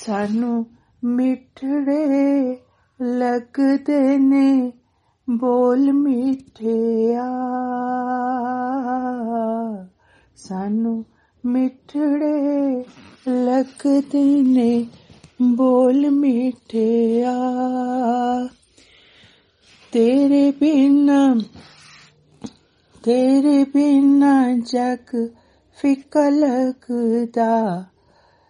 सानू मिठड़े लगदे ने बोल मिठे आ, सानू मिठड़े लगदे ने बोल मिठे आ। तेरे बिना जग फिक्का लगदा,